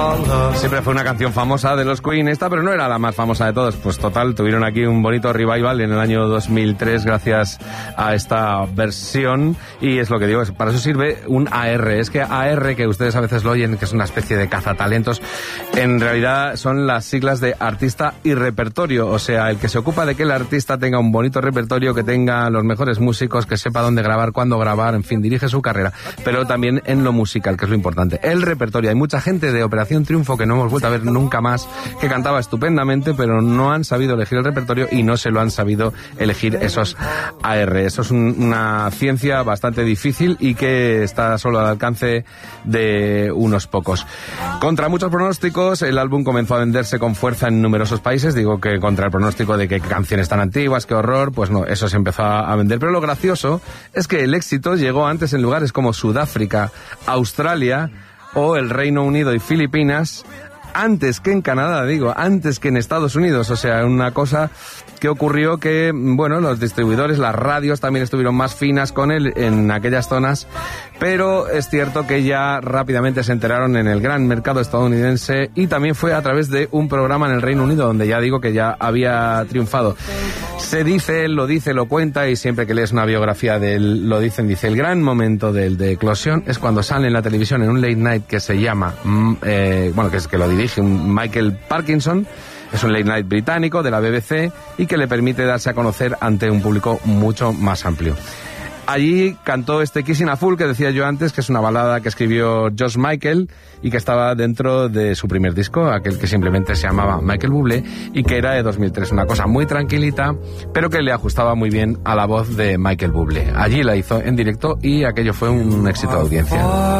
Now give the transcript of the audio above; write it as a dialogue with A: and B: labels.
A: Siempre fue una canción famosa de los Queen esta, pero no era la más famosa de todos. Pues total, tuvieron aquí un bonito revival en el año 2003 gracias a esta versión. Y es lo que digo, para eso sirve un AR. Es que AR, que ustedes a veces lo oyen, que es una especie de cazatalentos, en realidad son las siglas de artista y repertorio. O sea, el que se ocupa de que el artista tenga un bonito repertorio, que tenga los mejores músicos, que sepa dónde grabar, cuándo grabar, en fin, dirige su carrera. Pero también en lo musical, que es lo importante. El repertorio. Hay mucha gente de Operación Triunfo que no hemos vuelto a ver nunca más, que cantaba estupendamente, pero no han sabido elegir el repertorio y no se lo han sabido elegir esos AR. Eso es una ciencia bastante difícil y que está solo al alcance de unos pocos. Contra muchos pronósticos, el álbum comenzó a venderse con fuerza en numerosos países. Digo que contra el pronóstico de que canciones tan antiguas, qué horror, pues no, eso se empezó a vender. Pero lo gracioso es que el éxito llegó antes en lugares como Sudáfrica, Australia o el Reino Unido y Filipinas, antes que en Canadá, antes que en Estados Unidos. O sea, una cosa que ocurrió que, bueno, los distribuidores, las radios también estuvieron más finas con él en aquellas zonas, pero es cierto que ya rápidamente se enteraron en el gran mercado estadounidense y también fue a través de un programa en el Reino Unido donde ya digo que ya había triunfado. Se dice, él lo dice, lo cuenta y siempre que lees una biografía de él lo dicen, dice, el gran momento de eclosión es cuando sale en la televisión en un late night que se llama, que lo dirige un Michael Parkinson. Es un late night británico de la BBC y que le permite darse a conocer ante un público mucho más amplio. Allí cantó este Kissing a Fool que decía yo antes, que es una balada que escribió George Michael y que estaba dentro de su primer disco, aquel que simplemente se llamaba Michael Bublé y que era de 2003. Una cosa muy tranquilita, pero que le ajustaba muy bien a la voz de Michael Bublé. Allí la hizo en directo y aquello fue un éxito de audiencia.